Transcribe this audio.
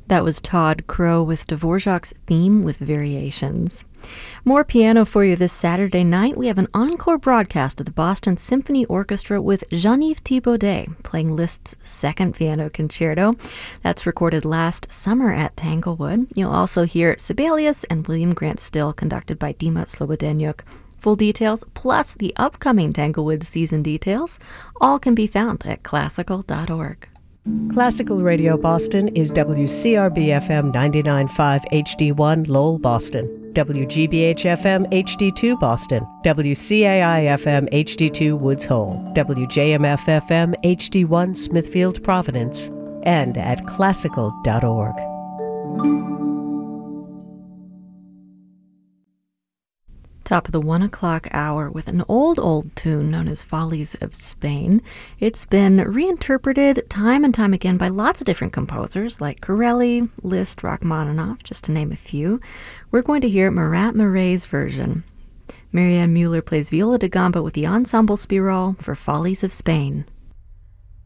That was Todd Crow with Dvorak's Theme with Variations. More piano for you this Saturday night. We have an encore broadcast of the Boston Symphony Orchestra with Jean-Yves Thibaudet playing Liszt's Second Piano Concerto. That's recorded last summer at Tanglewood. You'll also hear Sibelius and William Grant Still conducted by Dima Slobodenyuk. Full details, plus the upcoming Tanglewood season details, all can be found at classical.org. Classical Radio Boston is WCRB-FM 99.5 HD1 Lowell, Boston, WGBH-FM HD2 Boston, WCAI-FM HD2 Woods Hole, WJMF-FM HD1 Smithfield, Providence, and at classical.org. Top of the 1 o'clock hour with an old tune known as Follies of Spain. It's been reinterpreted time and time again by lots of different composers like Corelli, Liszt, Rachmaninoff, just to name a few. We're going to hear Murat Muray's version. Marianne Mueller plays viola da gamba with the Ensemble Spirol for Follies of Spain.